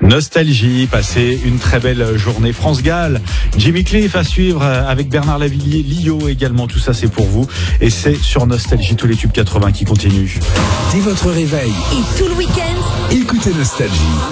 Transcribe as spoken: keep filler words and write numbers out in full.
Nostalgie, passer une très belle journée. France-Galles, Jimmy Cliff à suivre avec Bernard Lavillier, Lio également, tout ça c'est pour vous. Et c'est sur Nostalgie, tous les tubes quatre-vingts qui continuent. Dès votre réveil et tout le week-end, écoutez Nostalgie.